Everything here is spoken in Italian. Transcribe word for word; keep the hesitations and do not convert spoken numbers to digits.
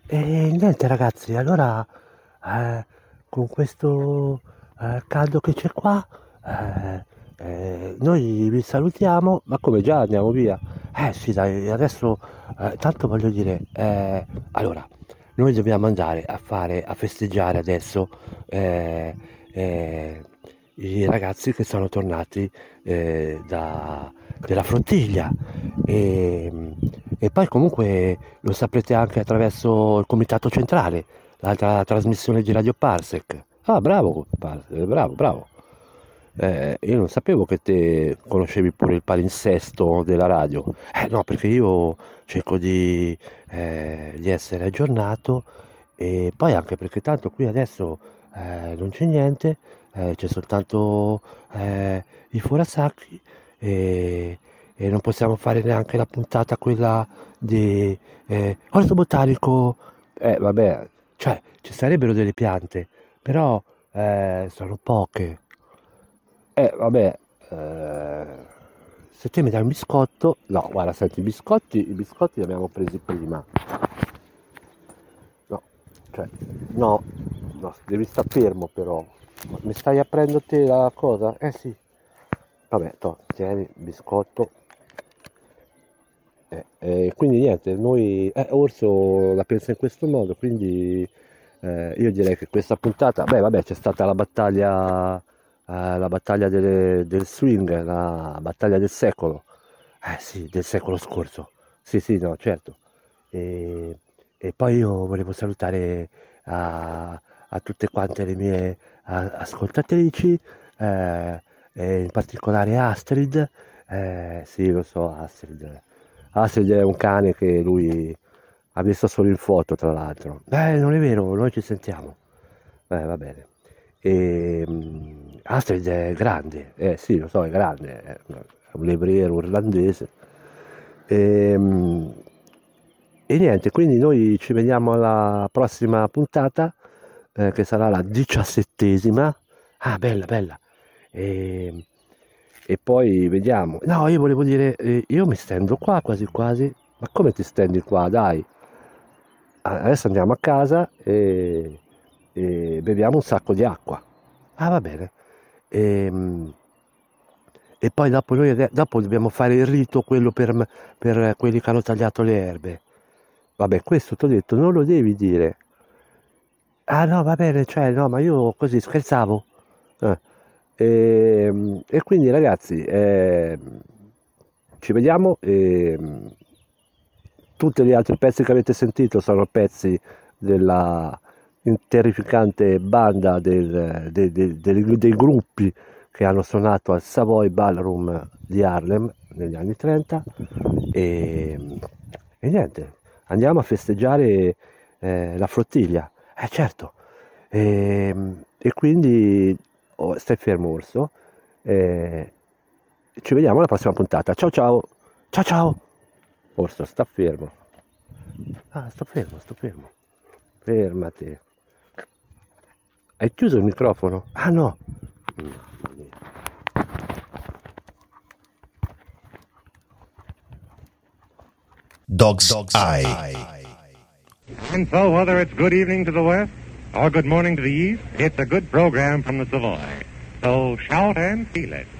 E niente ragazzi, allora eh, con questo eh, caldo che c'è qua, eh, eh, noi vi salutiamo, ma come già andiamo via? Eh sì dai, adesso eh, tanto voglio dire, eh, allora, noi dobbiamo andare a fare, a festeggiare adesso eh, eh, i ragazzi che sono tornati eh, da, della flottiglia e, e poi comunque lo saprete anche attraverso il comitato centrale, la, tra- trasmissione di Radio Parsec. Ah, bravo, Parsec, bravo, bravo. Eh, io non sapevo che te conoscevi pure il palinsesto della radio. Eh no, perché io cerco di, eh, di essere aggiornato e poi anche perché tanto qui adesso eh, non c'è niente, eh, c'è soltanto eh, i forasacchi e, e non possiamo fare neanche la puntata quella di eh, orto botanico. Eh, vabbè, cioè ci sarebbero delle piante, però eh, sono poche. Eh, vabbè, eh, se te mi dai un biscotto, no, guarda, senti, i biscotti, i biscotti li abbiamo presi prima. No, cioè, no, no, devi stare fermo però. Mi stai aprendo te la cosa? Eh sì. Vabbè, to, tieni, il biscotto. Eh, eh, quindi niente, noi, eh, Orso la pensa in questo modo, quindi eh, io direi che questa puntata, beh vabbè c'è stata la battaglia, eh, la battaglia delle- del swing, la battaglia del secolo, eh sì, del secolo scorso, sì sì, no, certo. E, e poi io volevo salutare a, a tutte quante le mie a- ascoltatrici, eh, e in particolare Astrid, eh, sì lo so Astrid. Astrid è un cane che lui ha visto solo in foto, tra l'altro. Eh, non è vero, noi ci sentiamo. Eh, va bene. E, mm, Astrid è grande, eh sì, lo so, è grande, è un levriero irlandese. E, mm, e niente, quindi noi ci vediamo alla prossima puntata, eh, che sarà la diciassettesima. Ah, bella, bella. E, e poi vediamo. No, io volevo dire, eh, io mi stendo qua quasi quasi. Ma come ti stendi qua? Dai. Ah, adesso andiamo a casa e, e beviamo un sacco di acqua. Ah, va bene. E, mm, e poi dopo, noi, ade- dopo dobbiamo fare il rito, quello per, m- per quelli che hanno tagliato le erbe. Vabbè, questo ti ho detto, non lo devi dire. Ah no, va bene, cioè no, ma io così scherzavo. Eh, E, e quindi ragazzi, eh, ci vediamo. E, tutti gli altri pezzi che avete sentito sono pezzi della terrificante banda del- de- de- dei, dei gruppi che hanno suonato al Savoy Ballroom di Harlem negli anni trenta. E, e niente, andiamo a festeggiare eh, la flottiglia. Eh certo. E, e quindi oh, stai fermo Orso. Eh, ci vediamo alla prossima puntata. Ciao ciao. Ciao ciao. Orso, sta fermo. Ah, sto fermo, sto fermo. Fermati. Hai chiuso il microfono? Ah no. Dog's Eye. And so, whether it's good evening to the west or good morning to the east, it's a good program from the Savoy. So shout and feel it.